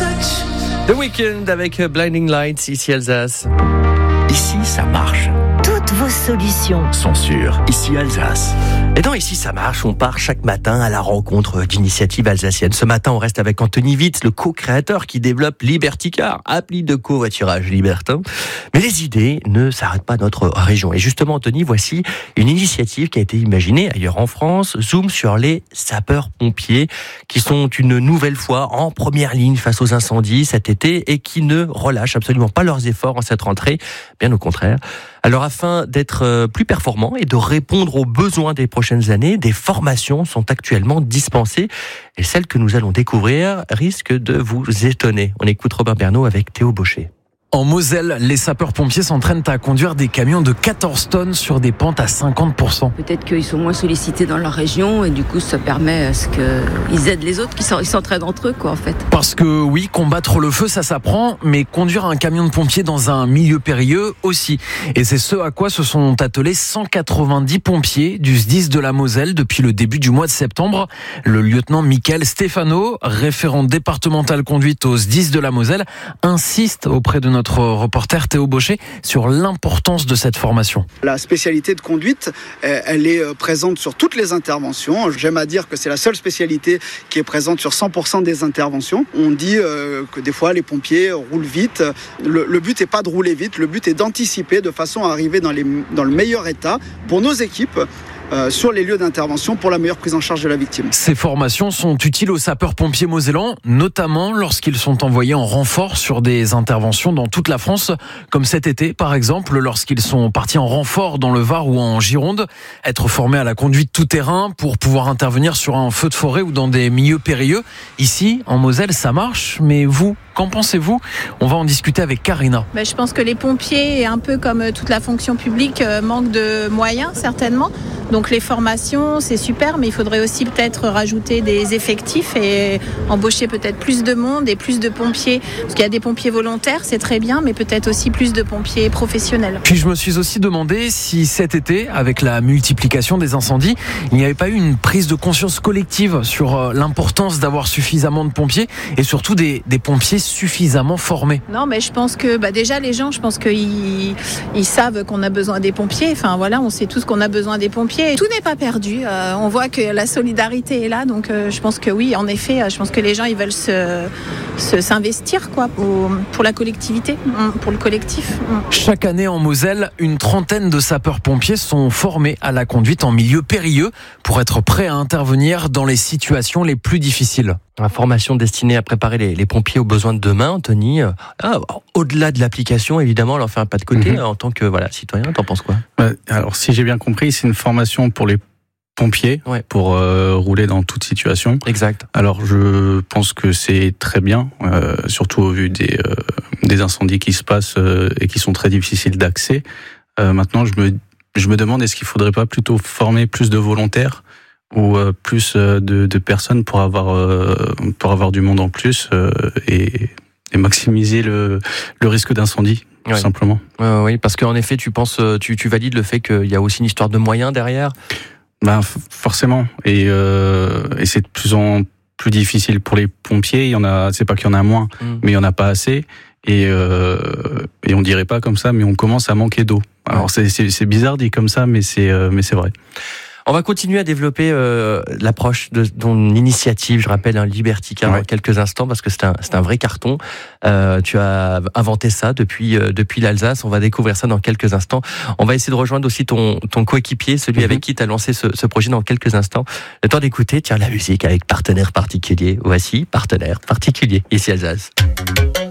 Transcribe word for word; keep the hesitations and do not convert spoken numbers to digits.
The Weeknd avec Blinding Lights, ici Alsace. Ici, ça marche. Toutes vos solutions Sont sûres. Ici, Alsace. Et dans Ici ça marche, on part chaque matin à la rencontre d'initiatives alsaciennes. Ce matin, on reste avec Anthony Witz, le co-créateur qui développe Libertycar, appli de covoiturage libertin. Mais les idées ne s'arrêtent pas dans notre région. Et justement, Anthony, voici une initiative qui a été imaginée ailleurs en France. Zoom sur les sapeurs-pompiers qui sont une nouvelle fois en première ligne face aux incendies cet été et qui ne relâchent absolument pas leurs efforts en cette rentrée. Bien au contraire. Alors, afin d'être plus performants et de répondre aux besoins des prochaines années, des formations sont actuellement dispensées. Et celle que nous allons découvrir risque de vous étonner. On écoute Robin Bernot avec Théo Baucher. En Moselle, les sapeurs-pompiers s'entraînent à conduire des camions de quatorze tonnes sur des pentes à cinquante pour cent. Peut-être qu'ils sont moins sollicités dans leur région et du coup ça permet à ce qu'ils aident les autres, qu'ils s'entraident entre eux quoi en fait. Parce que oui, combattre le feu ça s'apprend, mais conduire un camion de pompiers dans un milieu périlleux aussi. Et c'est ce à quoi se sont attelés cent quatre-vingt-dix pompiers du S D I S de la Moselle depuis le début du mois de septembre. Le lieutenant Michael Stefano, référent départemental conduite au S D I S de la Moselle, insiste auprès de notre Notre reporter Théo Baucher sur l'importance de cette formation. La spécialité de conduite, elle est présente sur toutes les interventions. J'aime à dire que c'est la seule spécialité qui est présente sur cent pour cent des interventions. On dit que des fois les pompiers roulent vite. Le, le but n'est pas de rouler vite, le but est d'anticiper de façon à arriver dans, les, dans le meilleur état pour nos équipes. Euh, sur les lieux d'intervention pour la meilleure prise en charge de la victime. Ces formations sont utiles aux sapeurs-pompiers mosellans, notamment lorsqu'ils sont envoyés en renfort sur des interventions dans toute la France, comme cet été par exemple, lorsqu'ils sont partis en renfort dans le Var ou en Gironde. Être formés à la conduite tout-terrain pour pouvoir intervenir sur un feu de forêt ou dans des milieux périlleux. Ici, en Moselle, ça marche, mais vous, qu'en pensez-vous ? On va en discuter avec Karina. Ben, je pense que les pompiers, un peu comme toute la fonction publique, manquent de moyens certainement. Donc les formations, c'est super, mais il faudrait aussi peut-être rajouter des effectifs et embaucher peut-être plus de monde et plus de pompiers. Parce qu'il y a des pompiers volontaires, c'est très bien, mais peut-être aussi plus de pompiers professionnels. Puis je me suis aussi demandé si cet été, avec la multiplication des incendies, il n'y avait pas eu une prise de conscience collective sur l'importance d'avoir suffisamment de pompiers et surtout des, des pompiers suffisamment formés. Non, mais je pense que bah déjà les gens, je pense qu'ils ils savent qu'on a besoin des pompiers. Enfin voilà, on sait tous qu'on a besoin des pompiers. Tout n'est pas perdu. Euh, on voit que la solidarité est là, donc euh, je pense que oui, en effet, euh, je pense que les gens ils veulent se, se s'investir quoi pour, pour la collectivité, pour le collectif. Chaque année en Moselle, une trentaine de sapeurs-pompiers sont formés à la conduite en milieu périlleux pour être prêts à intervenir dans les situations les plus difficiles. Une formation destinée à préparer les, les pompiers aux besoins de demain, Anthony. Ah, au-delà de l'application, évidemment, on leur fait un pas de côté. Mm-hmm. En tant que voilà, citoyen, t'en penses quoi ? Alors, si j'ai bien compris, c'est une formation pour les pompiers, ouais. pour euh, rouler dans toute situation. Exact. Alors, je pense que c'est très bien, euh, surtout au vu des, euh, des incendies qui se passent euh, et qui sont très difficiles d'accès. Euh, maintenant, je me, je me demande, est-ce qu'il faudrait pas plutôt former plus de volontaires ou euh, plus de, de personnes pour avoir euh, pour avoir du monde en plus euh, et, et maximiser le, le risque d'incendie tout oui. simplement. Euh, oui, parce qu'en effet, tu penses, tu, tu valides le fait qu'il y a aussi une histoire de moyens derrière. Ben forcément, et, euh, et c'est de plus en plus difficile pour les pompiers. Il y en a, c'est pas qu'il y en a moins, mmh. mais il y en a pas assez. Et, euh, et on dirait pas comme ça, mais on commence à manquer d'eau. Alors ouais. c'est, c'est, c'est bizarre dit comme ça, mais c'est, euh, mais c'est vrai. On va continuer à développer euh, l'approche de ton initiative, je rappelle, un Libertycar ouais. dans quelques instants, parce que c'est un, c'est un vrai carton. Euh, tu as inventé ça depuis, euh, depuis l'Alsace. On va découvrir ça dans quelques instants. On va essayer de rejoindre aussi ton, ton coéquipier, celui mm-hmm. avec qui tu as lancé ce, ce projet dans quelques instants. Le temps d'écouter, tiens, la musique avec Partenaire Particulier. Voici Partenaire Particulier, ici Alsace.